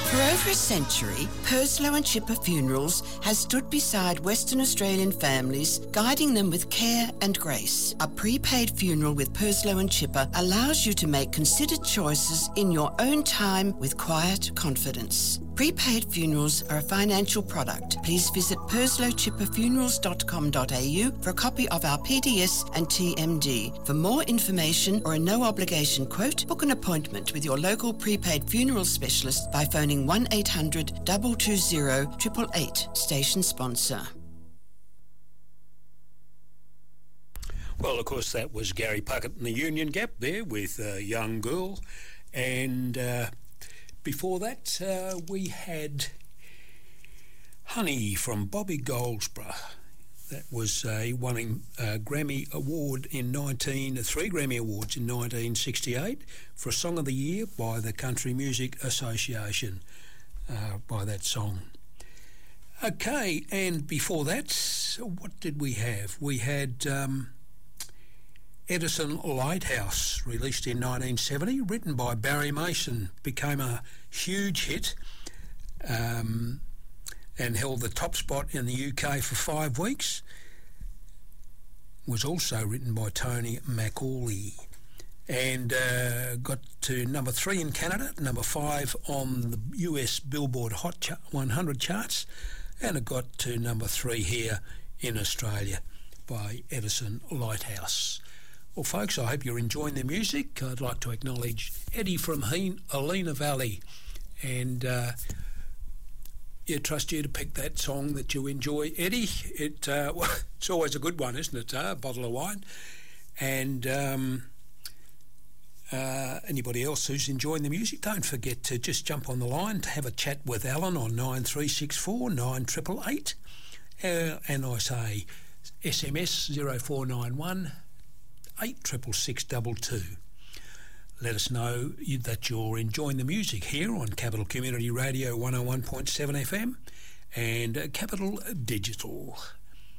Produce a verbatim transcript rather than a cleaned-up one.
For over a century, Purslow and Chipper Funerals has stood beside Western Australian families, guiding them with care and grace. A prepaid funeral with Purslow and Chipper allows you to make considered choices in your own time with quiet confidence. Prepaid funerals are a financial product. Please visit purslow chipper funerals dot com dot a u for a copy of our P D S and T M D. For more information or a no-obligation quote, book an appointment with your local prepaid funeral specialist by phoning one eight hundred, two two zero, eight eight eight, station sponsor. Well, of course, that was Gary Puckett and the Union Gap there with a young girl. And uh, before that, uh, we had Honey from Bobby Goldsborough. That was a uh, winning a Grammy Award in nineteen, three Grammy Awards in nineteen sixty-eight for a Song of the Year by the Country Music Association, uh, by that song. Okay, and before that, what did we have? We had um, Edison Lighthouse, released in nineteen seventy, written by Barry Mason, became a huge hit um, and held the top spot in the U K for five weeks. Was also written by Tony Macaulay and uh, got to number three in Canada, number five on the U S Billboard Hot one hundred charts, and it got to number three here in Australia by Edison Lighthouse. Well, folks, I hope you're enjoying the music. I'd like to acknowledge Eddie from Heen, Alina Valley, and uh, yeah, trust you to pick that song that you enjoy, Eddie. It uh, well, it's always a good one, isn't it? Uh, a bottle of wine. And um, uh, anybody else who's enjoying the music, don't forget to just jump on the line to have a chat with Alan on nine three six four, nine eight eight eight. Uh, and I say S M S zero four nine one, eight six six two two. Let us know you, that you're enjoying the music here on Capital Community Radio one oh one point seven F M and uh, Capital Digital.